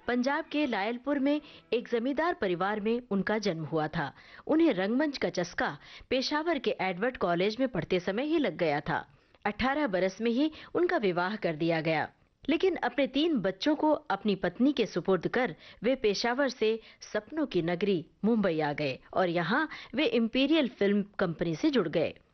पंजाब के लायलपुर में एक जमींदार परिवार में उनका जन्म हुआ था। उन्हें रंगमंच का चस्का पेशावर के एडवर्ड कॉलेज में पढ़ते समय ही लग गया था। 18 बरस में ही उनका विवाह कर दिया गया। लेकिन अपने 3 बच्चों को अपनी पत्नी के सुपुर्द कर वे पेशावर से सपनों की नगरी मुंबई आ गए और यहाँ वे इंपीरियल फिल्म कंपनी से जुड़ गए।